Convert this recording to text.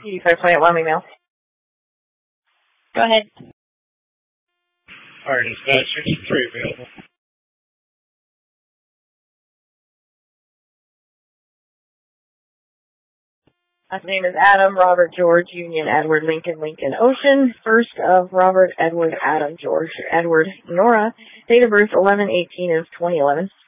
8520 Wyoming Mail. Go ahead. Alright, is 963 available? Last name is Adam, Robert, George, Union, Edward, Lincoln, Ocean. First of Robert, Edward, Adam, George, Edward, Nora. Date of birth 11/18 of 2011.